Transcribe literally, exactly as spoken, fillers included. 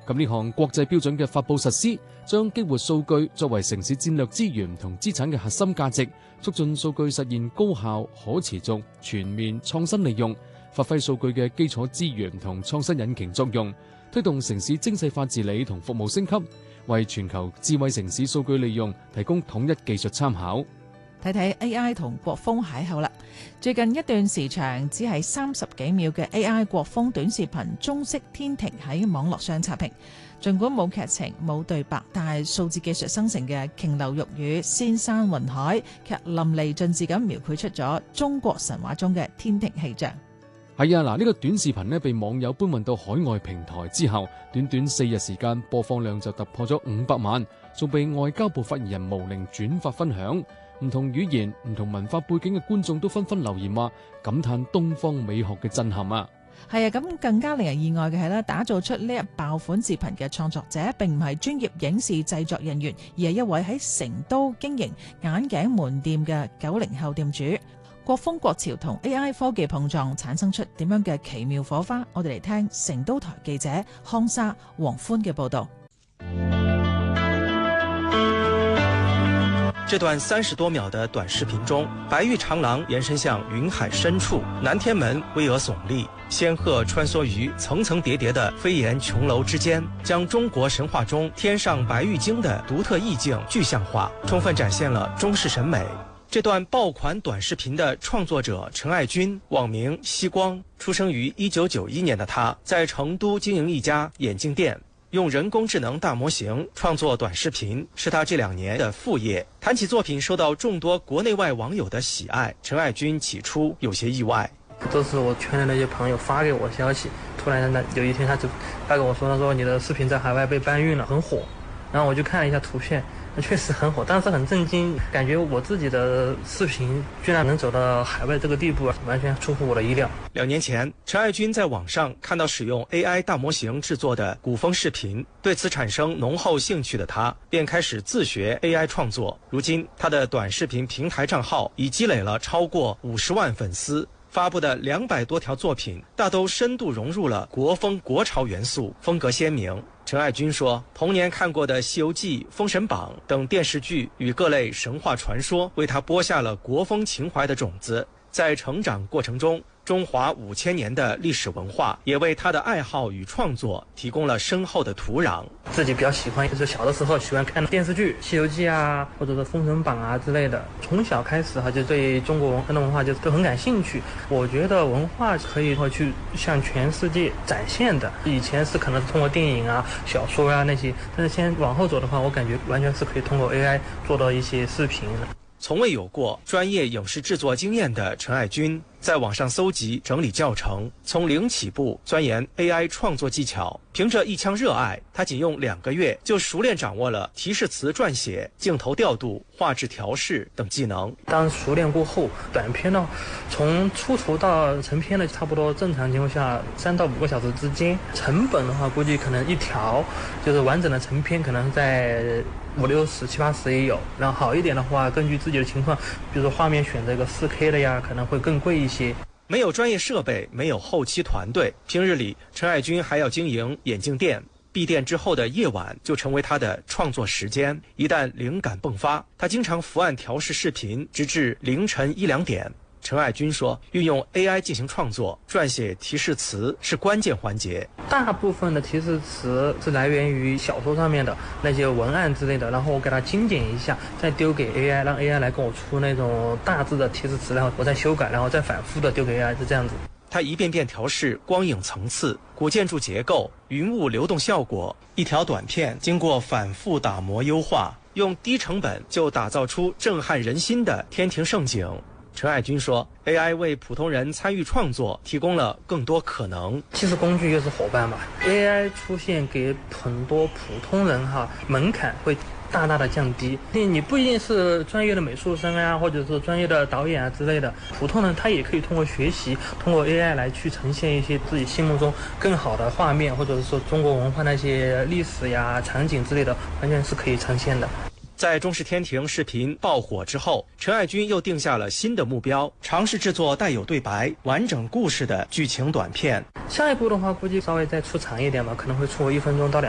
咁呢項國際標準嘅發布實施，將激活數據作為城市戰略資源同資產嘅核心價值，促進數據實現高效、可持續、全面、創新利用，發揮數據嘅基礎資源同創新引擎作用，推動城市精細化治理同服務升級，為全球智慧城市數據利用提供統一技術參考。 睇睇 A I 同國風邂逅啦。最近一段時長只係三十幾秒嘅 A I 國風短視頻中式天庭喺網絡上刷屏。儘管冇劇情冇對白，但係數字技術生成嘅瓊樓玉宇、仙山雲海，卻淋漓盡致咁描繪出咗中國神話中嘅天庭氣象。 係啊，嗱，呢個短視頻呢被網友搬運到海外平台之後，短短四日時間播放量就突破咗五百萬，仲被外交部發言人毛寧轉發分享。唔同語言、唔同文化背景嘅觀眾都紛紛留言話，感嘆東方美學嘅震撼啊！ 係啊，咁更加令人意外嘅係咧，打造出呢一爆款視頻嘅創作者並唔係專業影視製作人員，而係一位喺成都經營眼鏡門店嘅九零後店主。國風國潮同 A I 科技碰撞，產生出點樣嘅奇妙火花？我哋嚟聽成都台記者康沙、黃歡嘅報道。 這段三十多秒的短視頻中，白玉長廊延伸向雲海深處，南天門巍峨聳立，仙鶴穿梭於層層疊疊的飛檐瓊樓之間，將中國神話中天上白玉京的獨特意境具象化，充分展現了中式審美。這段爆款短視頻的創作者陳愛軍，網名西光，出生於一九九一年的他，在成都經營一家眼鏡店。用人工智能大模型創作短視頻是他這兩年的副業。談起作品受到眾多國內外網友的喜愛，陳愛軍起初有些意外。 都是我圈內那些朋友發給我消息，突然呢有一天他就發給我說，他說你的視頻在海外被搬運了，很火。然後我就看了一下圖片，確實很火，但是很震驚，感覺我自己的視頻居然能走到海外這個地步，完全出乎我的意料。 兩年前，陳愛軍在網上看到使用 A I 大模型製作的古風視頻，對此產生濃厚興趣的他，便開始自學 A I 創作。如今，他的短視頻平台賬號已積累了超過五十萬粉絲，發布的兩百多條作品，大都深度融入了國風國潮元素，風格鮮明。陳愛軍說，童年看過的《西遊記》《封神榜》等電視劇與各類神話傳說，為他播下了國風情懷的種子。在成長過程中，中華五千年的歷史文化也為他的愛好與創作提供了深厚的土壤。 自己比較喜歡，就是小的時候喜歡看電視劇《西遊記》啊，或者是《封神榜》啊之類的。從小開始哈，就對中國文文化就都很感興趣。我覺得文化可以去向全世界展現的。以前是可能是通過電影啊、小說啊那些，但是先往後走的話，我感覺完全是可以通過 A I 做到一些視頻的。 從未有過專業影視製作經驗的陳愛軍，在網上搜集整理教程，從零起步鑽研 A I 創作技巧。憑着一腔熱愛，他僅用兩個月就熟練掌握了提示詞撰寫、鏡頭調度、畫質調試等技能。 當熟練過後，短片呢，從出頭到成片呢，差不多正常情況下三到五個小時之間。成本的話，估計可能一條就是完整的成片，可能在五六十、七八十也有。然後好一點的話，根據自己的情況，比如說畫面選擇一個四 K 的呀，可能會更貴一些。 沒有專業設備，沒有後期團隊，平日裡陳愛軍還要經營眼鏡店。閉店之後的夜晚就成為他的創作時間。一旦靈感迸發，他經常伏案調試視頻，直至凌晨一兩點。陳愛軍說，運用 A I 進行創作，撰寫提示詞是關鍵環節。 大部分的提示詞是來源於小說上面的那些文案之類的，然後我給它精簡一下，再丟給 A I， 讓 A I 來跟我出那種大致的提示詞，然後我再修改，然後再反覆的丟給 A I，是這樣子。 他一遍遍調試光影層次、古建築結構、雲霧流動效果，一條短片經過反覆打磨優化，用低成本就打造出震撼人心的天庭盛景。陳愛軍說 A I 為普通人參與創作提供了更多可能。 其實工具就是夥伴嘛， A I 出現給很多普通人哈，門檻會大大的降低。你不一定是專業的美術生啊，或者是專業的導演啊之類的，普通人他也可以通過學習，通過 A I 來去呈現一些自己心目中更好的畫面，或者是說中國文化那些歷史呀、場景之類的，完全是可以呈現的。 在中式天庭視頻爆火之後，陳愛軍又定下了新的目標，嘗試製作帶有對白、完整故事的劇情短片。 下一步的話，估計稍微再出長一點吧，可能會出一分鐘到兩。